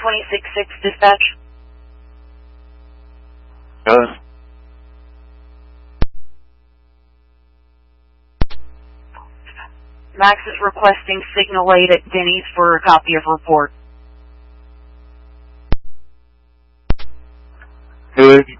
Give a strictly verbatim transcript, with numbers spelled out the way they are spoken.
twenty-six six dispatch. Yes. Max is requesting signal eight at Denny's for a copy of report. Good.